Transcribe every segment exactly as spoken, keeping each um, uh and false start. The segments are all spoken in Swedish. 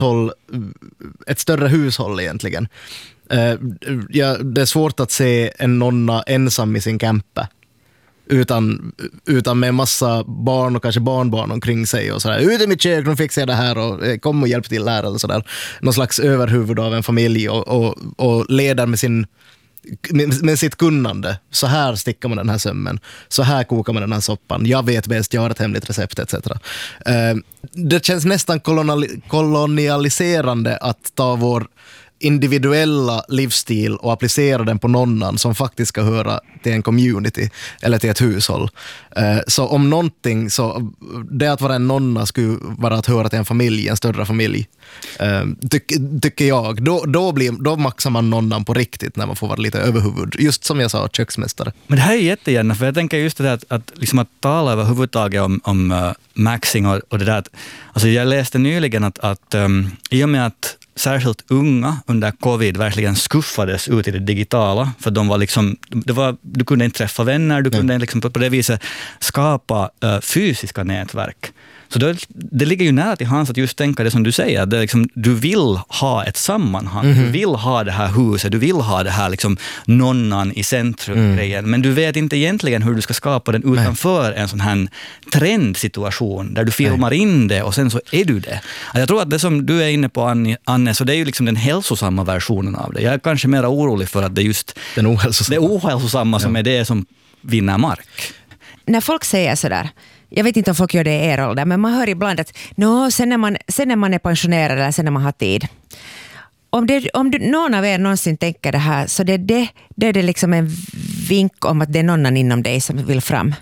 hushåll, ett större hushåll egentligen. Uh, ja, det är svårt att se en nonna ensam i sin camper. Utan, utan med en massa barn och kanske barnbarn omkring sig och sådär, ut i mitt kök, nu fixar jag det här och kom och hjälp till här eller sådär. Någon slags överhuvud av en familj och, och, och leder med, sin, med, med sitt kunnande. Så här stickar man den här sömmen, så här kokar man den här soppan, jag vet bäst, jag har ett hemligt recept et cetera. Uh, det känns nästan kolonial, kolonialiserande att ta vår individuella livsstil och applicera den på nonnan som faktiskt ska höra till en community eller till ett hushåll. Så om någonting, så det att vara en nonna skulle vara att höra till en familj, en större familj, Ty, tycker jag. Då, då, blir, då maxar man nonnan på riktigt när man får vara lite överhuvud. Just som jag sa, köksmästare. Men det här är jättegärna, för jag tänker just det där att, att, liksom att tala överhuvudtaget om, om uh, maxing och, och det där. Att, alltså jag läste nyligen att, att um, i och med att särskilt unga under covid verkligen skuffades ut i det digitala, för de var liksom, det var, du kunde inte träffa vänner, du kunde liksom på, på det viset skapa uh, fysiska nätverk. Så det, det ligger ju nära till hands att just tänka det som du säger, det är liksom, du vill ha ett sammanhang, mm-hmm. du vill ha det här huset, du vill ha det här liksom nonnan i centrum mm. men du vet inte egentligen hur du ska skapa den utanför Nej. En sån här trendsituation där du filmar Nej. In det och sen så är du det. Jag tror att det som du är inne på, Anne, så det är ju liksom den hälsosamma versionen av det. Jag är kanske mer orolig för att det är just den ohälsosamma, det ohälsosamma som ja. Är det som vinner mark. När folk säger sådär, jag vet inte om folk gör det i er ålder, men man hör ibland att no, sen, när man, sen när man är pensionerad eller sen när man har tid. Om, det, om du, någon av er någonsin tänker det här, så det, det, det är det liksom en vink om att det är någon inom dig som vill fram.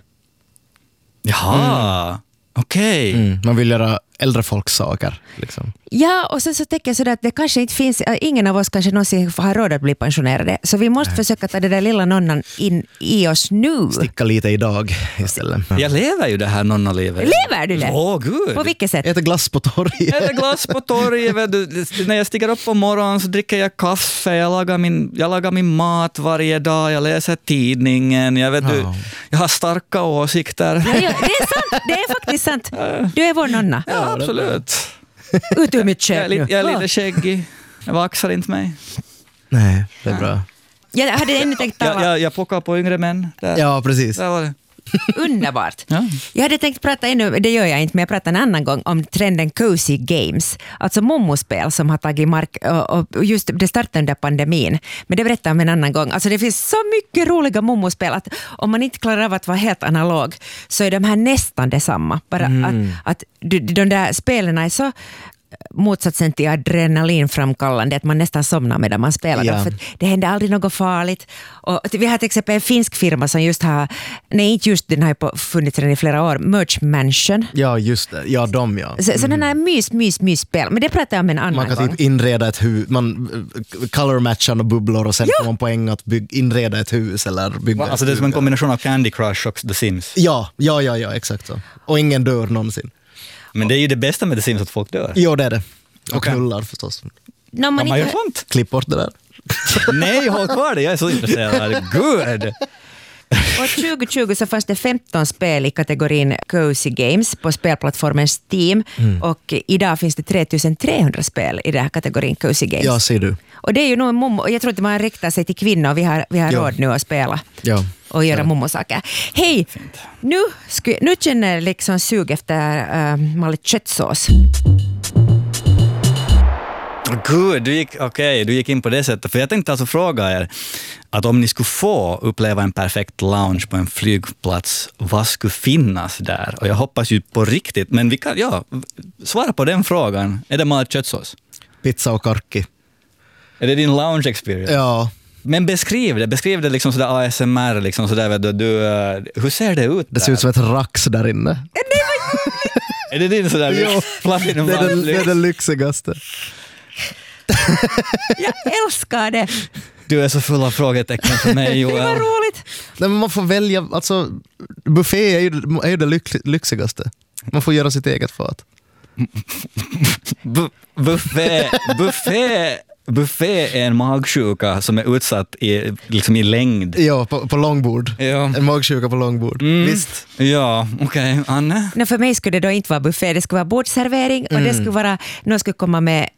Jaha, mm. okej. Okay. Mm, man vill göra äldre folks saker. Liksom. Ja, och sen så tänker jag sådär att det kanske inte finns, ingen av oss kanske någonsin har råd att bli pensionerade. Så vi måste Nej. Försöka ta det där lilla nonnan in i oss nu. Sticka lite idag istället. Ja. Jag lever ju det här nonnalivet. Lever du det? Åh, gud. På vilket sätt? Äter glass på torget. Äter glass på torget. När jag stiger upp på morgonen så dricker jag kaffe. Jag lagar min, jag lagar min mat varje dag. Jag läser tidningen. Jag, vet, oh. du, jag har starka åsikter. Ja, ja, det är sant. Det är faktiskt sant. Du är vår nonna. Ja, absolut. Ut ur mitt kök. Jag är lite, jag är lite skäggig. Jag vaxar inte mig. Nej, det är bra. Jag hade ännu tänkt jag, jag, jag plockar på yngre män. Där. Ja, precis. Där var det. Underbart. Ja. Jag hade tänkt prata ännu, det gör jag inte, men jag pratar en annan gång om trenden cozy games. Alltså mommospel som har tagit mark, och just det startade under pandemin. Men det berättar jag om en annan gång. Alltså det finns så mycket roliga mommospel att om man inte klarar av att vara helt analog så är de här nästan detsamma. Bara mm. att, att de där spelen är så motsatsen till adrenalinframkallande att man nästan somnar medan man spelar. Ja. För det händer aldrig något farligt. Och vi har till exempel en finsk firma som just har, nej inte just den har funnits redan i flera år, Merch Mansion. Ja, just det. Ja, de ja. Så, mm. så den här mys, mys, mys spel. Men det pratar jag om en annan gång. Man kan gång. typ inreda ett hus, man color matchar och bubblor och sen ja. Får man poäng att bygg, inreda ett hus eller bygga. Alltså det är som en kombination av Candy Crush och The Sims. Ja, ja, ja, ja exakt så. Och ingen dör någonsin. Men det är ju det bästa med The Sims att folk dör. Jo, det är det. Och okay. knullar förstås. No, man man inte... gör sånt. Klipp bort det där. Nej, håll kvar det. Jag är så intresserad. Good! Och tjugo tjugo så fanns det femton spel i kategorin Cozy Games på spelplattformen Steam. Mm. Och idag finns det tre tusen trehundra spel i den här kategorin Cozy Games. Ja, ser du. Och det är ju nog mommo, jag tror att man riktar sig till kvinnor. Vi har, vi har ja. Råd nu att spela. Ja. Och göra ja. Mommosaker. Hej, nu, sku, nu känner jag liksom sug efter uh, malligt köttsås. Gud, du gick, okay, du gick in på det sättet. För jag tänkte alltså fråga er att om ni skulle få uppleva en perfekt lounge på en flygplats, vad skulle finnas där? Och jag hoppas ju på riktigt, men vi kan, ja, svara på den frågan. Är det malligt köttsås? Pizza och karki. Är det din lounge experience? Ja. Men beskriv det, beskriv det liksom sådär A S M R, liksom sådär, du, du, hur ser det ut där? Det ser ut som ett rax där inne. Är det din sådär lyx? Platinum det, är den, det är den lyxigaste. Jag älskar det. Du är så full av frågetecken för mig, Joel. Det var roligt. Nej, men man får välja, alltså buffé är ju, är ju det lyx, lyxigaste. Man får göra sitt eget fat. Bu- buffé, buffé buffé är en magsjuka som är utsatt i, liksom i längd. Ja, på, på långbord. Ja. En magsjuka på långbord. Mm. Visst. Ja, okej. Okay. Anne? No, för mig skulle det då inte vara buffé, det skulle vara bordsservering och Mm. det skulle vara, någon skulle komma med